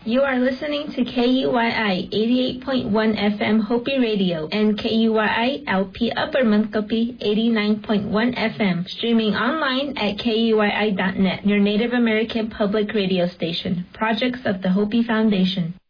You are listening to KUYI 88.1 FM Hopi Radio and KUYI LP Upper Mankopi 89.1 FM, streaming online at KUYI.net, your Native American public radio station. Projects of the Hopi Foundation.